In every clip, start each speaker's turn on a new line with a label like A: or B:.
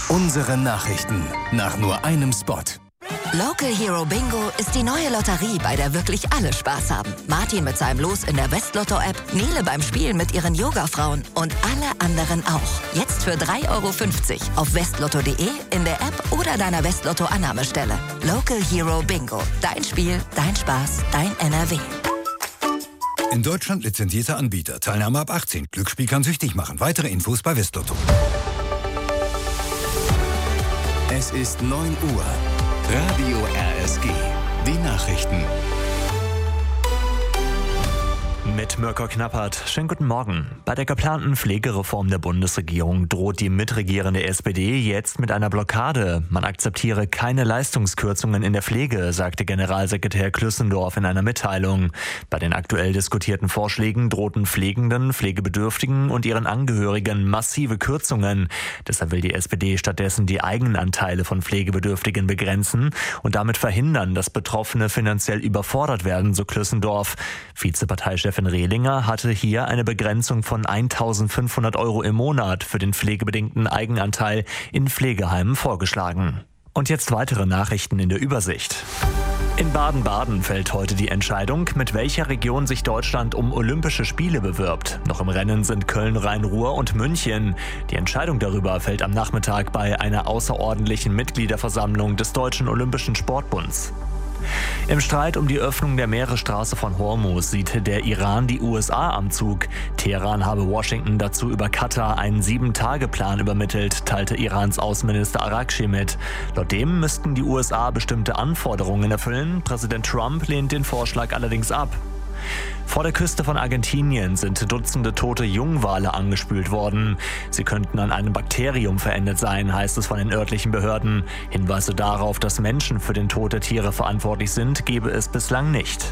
A: Unsere Nachrichten nach nur einem Spot.
B: Local Hero Bingo ist die neue Lotterie, bei der wirklich alle Spaß haben. Martin mit seinem Los in der Westlotto-App, Nele beim Spielen mit ihren Yoga-Frauen und alle anderen auch. Jetzt für 3,50 € auf westlotto.de, in der App oder deiner Westlotto-Annahmestelle. Local Hero Bingo. Dein Spiel, dein Spaß, dein NRW.
C: In Deutschland lizenzierter Anbieter. Teilnahme ab 18. Glücksspiel kann süchtig machen. Weitere Infos bei Westlotto.
A: Es ist 9 Uhr. Radio RSG. Die Nachrichten.
D: Mit Mirko Knappert. Schönen guten Morgen. Bei der geplanten Pflegereform der Bundesregierung droht die mitregierende SPD jetzt mit einer Blockade. Man akzeptiere keine Leistungskürzungen in der Pflege, sagte Generalsekretär Klüssendorf in einer Mitteilung. Bei den aktuell diskutierten Vorschlägen drohten Pflegenden, Pflegebedürftigen und ihren Angehörigen massive Kürzungen. Deshalb will die SPD stattdessen die Eigenanteile von Pflegebedürftigen begrenzen und damit verhindern, dass Betroffene finanziell überfordert werden, so Klüssendorf. Vizeparteichefin Rehlinger hatte hier eine Begrenzung von 1.500 € im Monat für den pflegebedingten Eigenanteil in Pflegeheimen vorgeschlagen. Und jetzt weitere Nachrichten in der Übersicht. In Baden-Baden fällt heute die Entscheidung, mit welcher Region sich Deutschland um Olympische Spiele bewirbt. Noch im Rennen sind Köln, Rhein-Ruhr und München. Die Entscheidung darüber fällt am Nachmittag bei einer außerordentlichen Mitgliederversammlung des Deutschen Olympischen Sportbunds. Im Streit um die Öffnung der Meeresstraße von Hormuz sieht der Iran die USA am Zug. Teheran habe Washington dazu über Katar einen 7-Tage-Plan übermittelt, teilte Irans Außenminister Arakchi mit. Laut dem müssten die USA bestimmte Anforderungen erfüllen. Präsident Trump lehnt den Vorschlag allerdings ab. Vor der Küste von Argentinien sind Dutzende tote Jungwale angespült worden. Sie könnten an einem Bakterium verendet sein, heißt es von den örtlichen Behörden. Hinweise darauf, dass Menschen für den Tod der Tiere verantwortlich sind, gebe es bislang nicht.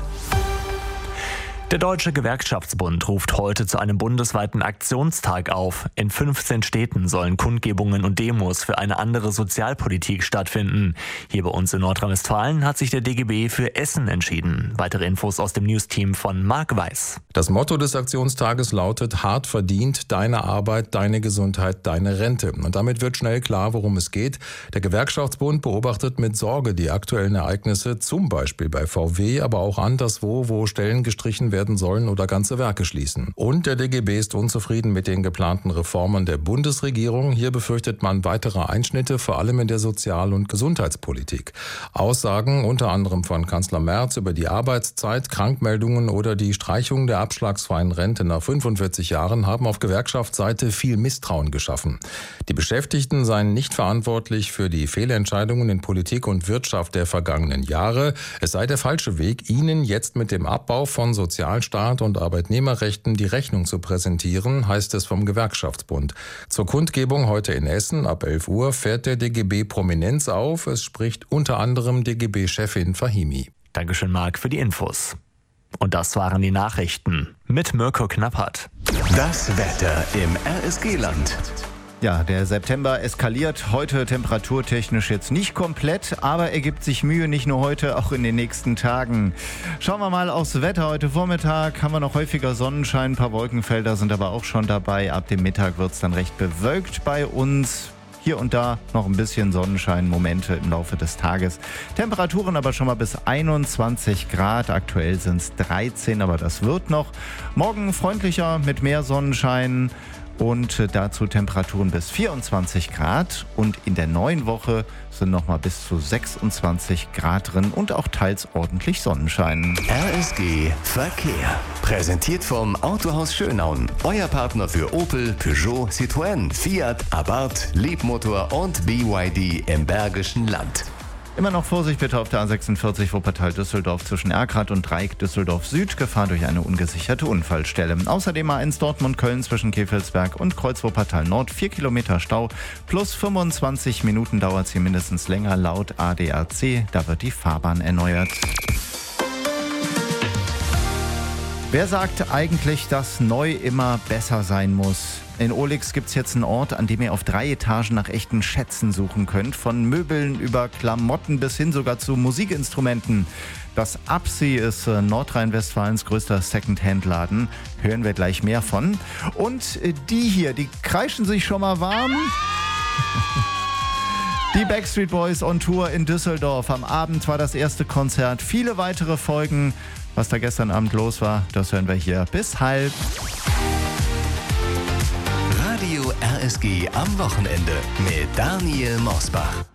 D: Der Deutsche Gewerkschaftsbund ruft heute zu einem bundesweiten Aktionstag auf. In 15 Städten sollen Kundgebungen und Demos für eine andere Sozialpolitik stattfinden. Hier bei uns in Nordrhein-Westfalen hat sich der DGB für Essen entschieden. Weitere Infos aus dem Newsteam von Marc Weiß.
E: Das Motto des Aktionstages lautet: hart verdient, deine Arbeit, deine Gesundheit, deine Rente. Und damit wird schnell klar, worum es geht. Der Gewerkschaftsbund beobachtet mit Sorge die aktuellen Ereignisse, zum Beispiel bei VW, aber auch anderswo, wo Stellen gestrichen werden sollen oder ganze Werke schließen. Und der DGB ist unzufrieden mit den geplanten Reformen der Bundesregierung. Hier befürchtet man weitere Einschnitte, vor allem in der Sozial- und Gesundheitspolitik. Aussagen unter anderem von Kanzler Merz über die Arbeitszeit, Krankmeldungen oder die Streichung der abschlagsfreien Rente nach 45 Jahren haben auf Gewerkschaftsseite viel Misstrauen geschaffen. Die Beschäftigten seien nicht verantwortlich für die Fehlentscheidungen in Politik und Wirtschaft der vergangenen Jahre. Es sei der falsche Weg, ihnen jetzt mit dem Abbau von Sozialstaat und Arbeitnehmerrechten die Rechnung zu präsentieren, heißt es vom Gewerkschaftsbund. Zur Kundgebung heute in Essen ab 11 Uhr fährt der DGB Prominenz auf. Es spricht unter anderem DGB-Chefin Fahimi.
D: Dankeschön, Marc, für die Infos. Und das waren die Nachrichten mit Mirko Knappert.
A: Das Wetter im RSG-Land.
F: Ja, der September eskaliert heute temperaturtechnisch jetzt nicht komplett, aber er gibt sich Mühe, nicht nur heute, auch in den nächsten Tagen. Schauen wir mal aufs Wetter. Heute Vormittag haben wir noch häufiger Sonnenschein, ein paar Wolkenfelder sind aber auch schon dabei. Ab dem Mittag wird es dann recht bewölkt bei uns. Hier und da noch ein bisschen Sonnenschein-Momente im Laufe des Tages. Temperaturen aber schon mal bis 21 Grad. Aktuell sind es 13, aber das wird noch. Morgen freundlicher mit mehr Sonnenschein. Und dazu Temperaturen bis 24 Grad. Und in der neuen Woche sind nochmal bis zu 26 Grad drin und auch teils ordentlich Sonnenschein.
A: RSG Verkehr. Präsentiert vom Autohaus Schönaun. Euer Partner für Opel, Peugeot, Citroën, Fiat, Abarth, Leapmotor und BYD im Bergischen Land.
F: Immer noch Vorsicht bitte auf der A46 Wuppertal-Düsseldorf zwischen Erkrath und Dreieck Düsseldorf-Süd. Gefahr durch eine ungesicherte Unfallstelle. Außerdem A1 Dortmund-Köln zwischen Kefelsberg und Kreuz-Wuppertal-Nord. 4 Kilometer Stau plus 25 Minuten dauert es hier mindestens länger laut ADAC. Da wird die Fahrbahn erneuert. Wer sagt eigentlich, dass neu immer besser sein muss? In Ohlix gibt es jetzt einen Ort, an dem ihr auf 3 Etagen nach echten Schätzen suchen könnt. Von Möbeln über Klamotten bis hin sogar zu Musikinstrumenten. Das Absi ist Nordrhein-Westfalens größter Second-Hand-Laden. Hören wir gleich mehr von. Und die hier, die kreischen sich schon mal warm. Die Backstreet Boys on Tour in Düsseldorf. Am Abend war das erste Konzert. Viele weitere Folgen. Was da gestern Abend los war, das hören wir hier bis halb.
A: Radio RSG am Wochenende mit Daniel Mosbach.